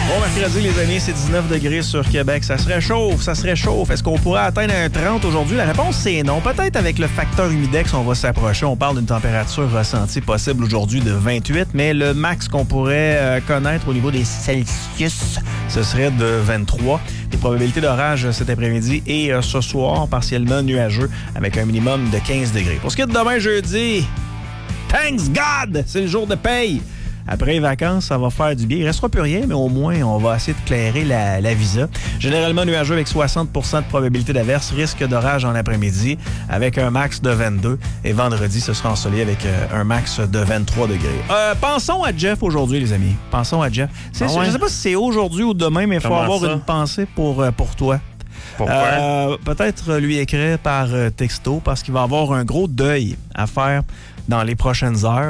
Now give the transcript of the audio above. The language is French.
Bon mercredi, les amis, c'est 19 degrés sur Québec. Ça se réchauffe. Est-ce qu'on pourrait atteindre un 30 aujourd'hui? La réponse, c'est non. Peut-être avec le facteur humidex, on va s'approcher. On parle d'une température ressentie possible aujourd'hui de 28, mais le max qu'on pourrait connaître au niveau des Celsius, ce serait de 23. Les probabilités d'orage cet après-midi et ce soir, partiellement nuageux, avec un minimum de 15 degrés. Pour ce qui est de demain, jeudi, thanks God! C'est le jour de paye. Après les vacances, ça va faire du bien. Il ne restera plus rien, mais au moins, on va essayer de clairer la visa. Généralement nuageux avec 60 % de probabilité d'averse. Risque d'orage en après-midi avec un max de 22. Et vendredi, ce sera ensoleillé avec un max de 23 degrés. Pensons à Jeff aujourd'hui, les amis. Pensons à Jeff. Je ne sais pas si c'est aujourd'hui ou demain, mais il faut avoir une pensée pour toi. Pourquoi? Peut-être lui écrire par texto parce qu'il va avoir un gros deuil à faire dans les prochaines heures.